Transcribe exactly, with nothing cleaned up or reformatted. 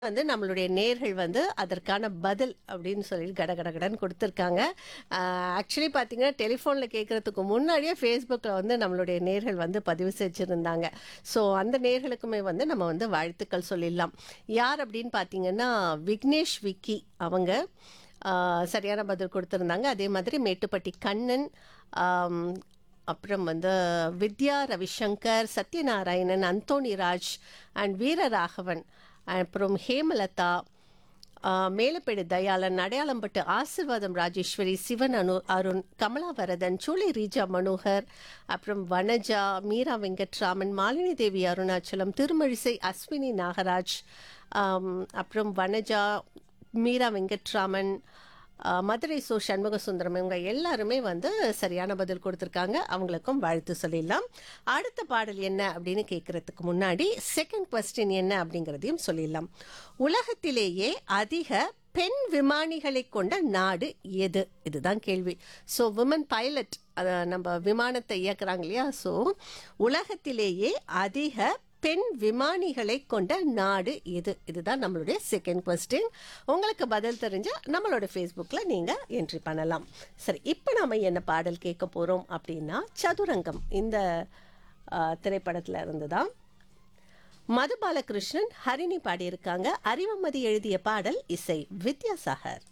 வந்து நம்மளுடைய நேர்கள் வந்து அதற்கான பதில் அப்படின்னு சொல்லி கட கட கடன்னு கொடுத்துருக்காங்க. ஆக்சுவலி பார்த்தீங்கன்னா டெலிஃபோனில் கேட்குறதுக்கு முன்னாடியே ஃபேஸ்புக்கில் வந்து நம்மளுடைய நேர்கள் வந்து பதிவு செஞ்சுருந்தாங்க. ஸோ அந்த நேர்களுக்குமே வந்து நம்ம வந்து வாழ்த்துக்கள் சொல்லிடலாம். யார் அப்படின்னு பார்த்தீங்கன்னா விக்னேஷ் விக்கி அவங்க ஆஹ், சரியான பதில் கொடுத்துருந்தாங்க. அதே மாதிரி மேட்டுப்பட்டி கண்ணன், ஆம், அப்புறம் வந்து வித்யா ரவிசங்கர், சத்யநாராயணன், அந்தோணி ராஜ் அண்ட் வீரராகவன், அப்புறம் ஹேமலதா, ஆஹ், மேலப்பேடு தயாளன், அடையாளம்பட்டு ஆசிர்வாதம் ராஜேஸ்வரி, சிவன் அனு அருண், கமலாவரதன், சூளை ரீஜா மனோகர், அப்புறம் வனஜா, மீரா வெங்கட்ராமன், மாலினி தேவி அருணாச்சலம், திருமழிசை அஸ்வினி நாகராஜ், ஆம், அப்புறம் வனஜா, மீரா வெங்கட்ராமன், ஆஹ், மதுரை சோ சண்முக சுந்தரம், இவங்க எல்லாருமே வந்து சரியான பதில் கொடுத்துருக்காங்க. அவங்களுக்கும் வாழ்த்து சொல்லிடலாம். அடுத்த பாடல் என்ன அப்படின்னு கேட்கறதுக்கு முன்னாடி செகண்ட் கொஸ்டின் என்ன அப்படிங்கிறதையும் சொல்லிடலாம். உலகத்திலேயே அதிக பெண் விமானிகளை கொண்ட நாடு எது? இதுதான் கேள்வி. ஸோ விமன் பைலட், நம்ம விமானத்தை இயக்குறாங்க இல்லையா? ஸோ உலகத்திலேயே அதிக பெண் விமானிகளை கொண்ட நாடு எது? இதுதான் நம்மளுடைய செகண்ட் கொஸ்டின். உங்களுக்கு பதில் தெரிஞ்சா நம்மளோட ஃபேஸ்புக்கில் நீங்கள் என்ட்ரி பண்ணலாம். சரி, இப்போ நம்ம என்ன பாடல் கேட்க போகிறோம் அப்படின்னா சதுரங்கம் இந்த திரைப்படத்தில் இருந்து தான் மது பாலகிருஷ்ணன், ஹரிணி பாடியிருக்காங்க. அறிவுமதி எழுதிய பாடல், இசை வித்யாசாகர்.